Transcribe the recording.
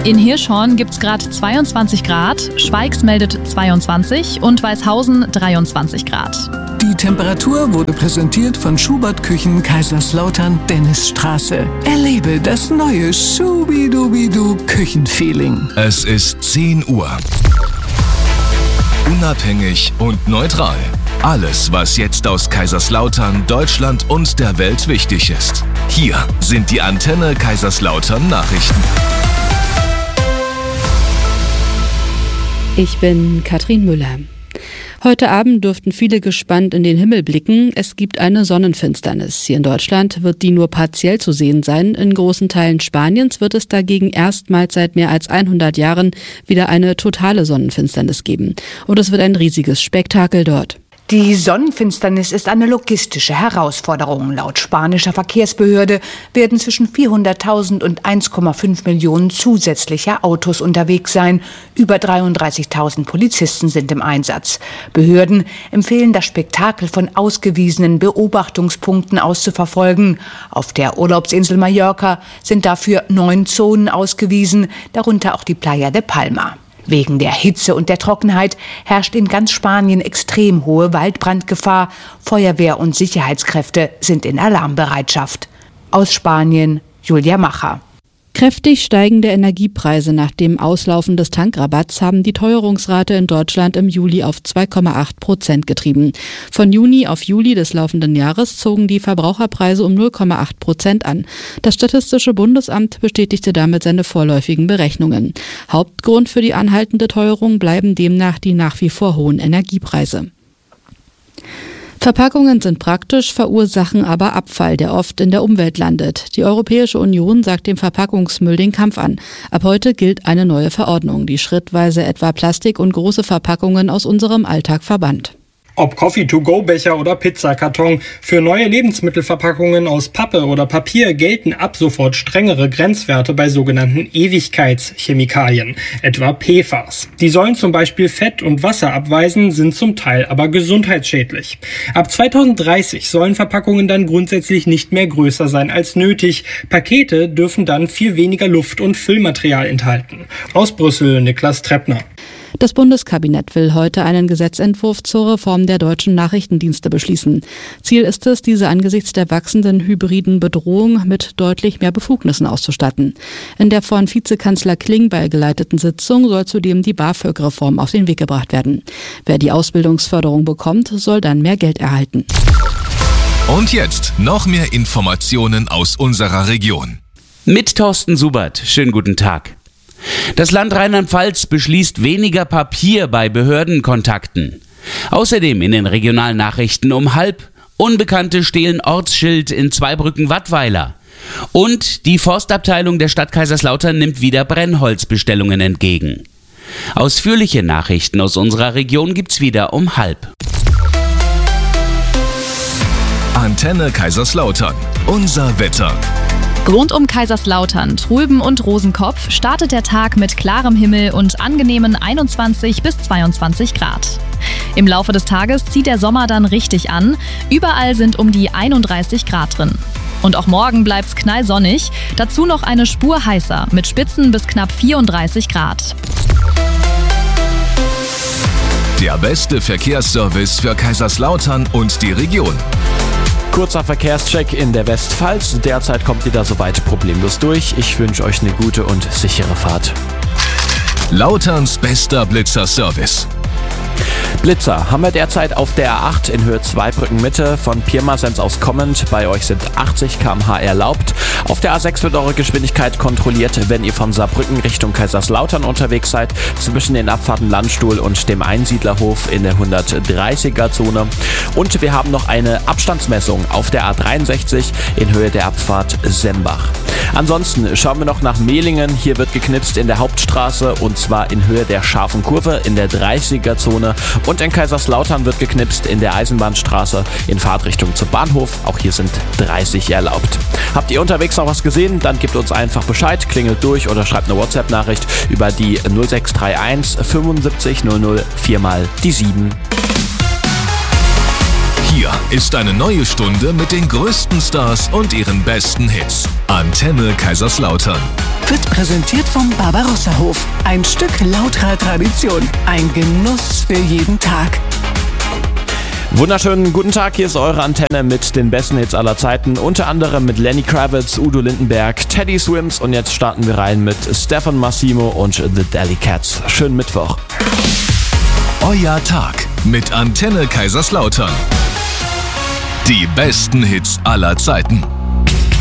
In Hirschhorn gibt es gerade 22 Grad, Schweigs meldet 22 und Weißhausen 23 Grad. Die Temperatur wurde präsentiert von Schubert Küchen Kaiserslautern Dennisstraße. Erlebe das neue Schubidubidu Küchenfeeling. Es ist 10 Uhr. Unabhängig und neutral. Alles, was jetzt aus Kaiserslautern, Deutschland und der Welt wichtig ist. Hier sind die Antenne Kaiserslautern Nachrichten. Ich bin Katrin Müller. Heute Abend dürften viele gespannt in den Himmel blicken. Es gibt eine Sonnenfinsternis. Hier in Deutschland wird die nur partiell zu sehen sein. In großen Teilen Spaniens wird es dagegen erstmals seit mehr als 100 Jahren wieder eine totale Sonnenfinsternis geben. Und es wird ein riesiges Spektakel dort. Die Sonnenfinsternis ist eine logistische Herausforderung. Laut spanischer Verkehrsbehörde werden zwischen 400.000 und 1,5 Millionen zusätzliche Autos unterwegs sein. Über 33.000 Polizisten sind im Einsatz. Behörden empfehlen, das Spektakel von ausgewiesenen Beobachtungspunkten aus zu verfolgen. Auf der Urlaubsinsel Mallorca sind dafür 9 Zonen ausgewiesen, darunter auch die Playa de Palma. Wegen der Hitze und der Trockenheit herrscht in ganz Spanien extrem hohe Waldbrandgefahr. Feuerwehr und Sicherheitskräfte sind in Alarmbereitschaft. Aus Spanien, Julia Macher. Kräftig steigende Energiepreise nach dem Auslaufen des Tankrabatts haben die Teuerungsrate in Deutschland im Juli auf 2,8% getrieben. Von Juni auf Juli des laufenden Jahres zogen die Verbraucherpreise um 0,8% an. Das Statistische Bundesamt bestätigte damit seine vorläufigen Berechnungen. Hauptgrund für die anhaltende Teuerung bleiben demnach die nach wie vor hohen Energiepreise. Verpackungen sind praktisch, verursachen aber Abfall, der oft in der Umwelt landet. Die Europäische Union sagt dem Verpackungsmüll den Kampf an. Ab heute gilt eine neue Verordnung, die schrittweise etwa Plastik und große Verpackungen aus unserem Alltag verbannt. Ob Coffee-to-go-Becher oder Pizzakarton, für neue Lebensmittelverpackungen aus Pappe oder Papier gelten ab sofort strengere Grenzwerte bei sogenannten Ewigkeitschemikalien, etwa PFAS. Die sollen zum Beispiel Fett und Wasser abweisen, sind zum Teil aber gesundheitsschädlich. Ab 2030 sollen Verpackungen dann grundsätzlich nicht mehr größer sein als nötig. Pakete dürfen dann viel weniger Luft- und Füllmaterial enthalten. Aus Brüssel, Niklas Treppner. Das Bundeskabinett will heute einen Gesetzentwurf zur Reform der deutschen Nachrichtendienste beschließen. Ziel ist es, diese angesichts der wachsenden hybriden Bedrohung mit deutlich mehr Befugnissen auszustatten. In der von Vizekanzler Klingbeil geleiteten Sitzung soll zudem die BAföG-Reform auf den Weg gebracht werden. Wer die Ausbildungsförderung bekommt, soll dann mehr Geld erhalten. Und jetzt noch mehr Informationen aus unserer Region. Mit Thorsten Subert. Schönen guten Tag. Das Land Rheinland-Pfalz beschließt weniger Papier bei Behördenkontakten. Außerdem in den regionalen Nachrichten um 12:30 Unbekannte stehlen Ortsschild in Zweibrücken-Wattweiler. Und die Forstabteilung der Stadt Kaiserslautern nimmt wieder Brennholzbestellungen entgegen. Ausführliche Nachrichten aus unserer Region gibt's wieder um 12:30. Antenne Kaiserslautern. Unser Wetter. Rund um Kaiserslautern, Trulben und Rosenkopf startet der Tag mit klarem Himmel und angenehmen 21 bis 22 Grad. Im Laufe des Tages zieht der Sommer dann richtig an. Überall sind um die 31 Grad drin. Und auch morgen bleibt's knallsonnig. Dazu noch eine Spur heißer mit Spitzen bis knapp 34 Grad. Der beste Verkehrsservice für Kaiserslautern und die Region. Kurzer Verkehrscheck in der Westpfalz. Derzeit kommt ihr da soweit problemlos durch. Ich wünsche euch eine gute und sichere Fahrt. Lauterns bester Blitzer-Service. Blitzer haben wir derzeit auf der A8 in Höhe Zweibrücken Mitte von Pirmasens aus kommend. Bei euch sind 80 km/h erlaubt. Auf der A6 wird eure Geschwindigkeit kontrolliert, wenn ihr von Saarbrücken Richtung Kaiserslautern unterwegs seid, zwischen den Abfahrten Landstuhl und dem Einsiedlerhof in der 130er-Zone. Und wir haben noch eine Abstandsmessung auf der A63 in Höhe der Abfahrt Sembach. Ansonsten schauen wir noch nach Mehlingen. Hier wird geknipst in der Hauptstraße und zwar in Höhe der scharfen Kurve in der 30er-Zone. Und in Kaiserslautern wird geknipst in der Eisenbahnstraße in Fahrtrichtung zum Bahnhof. Auch hier sind 30 erlaubt. Habt ihr unterwegs noch was gesehen? Dann gebt uns einfach Bescheid, klingelt durch oder schreibt eine WhatsApp-Nachricht über die 0631 75 00 4x7. Hier ist eine neue Stunde mit den größten Stars und ihren besten Hits. Antenne Kaiserslautern. wird präsentiert vom Barbarossa-Hof. Ein Stück lauterer Tradition. Ein Genuss für jeden Tag. Wunderschönen guten Tag, hier ist eure Antenne mit den besten Hits aller Zeiten. Unter anderem mit Lenny Kravitz, Udo Lindenberg, Teddy Swims und jetzt starten wir rein mit Stefan Massimo und The Delicates. Schönen Mittwoch. Euer Tag mit Antenne Kaiserslautern. Die besten Hits aller Zeiten.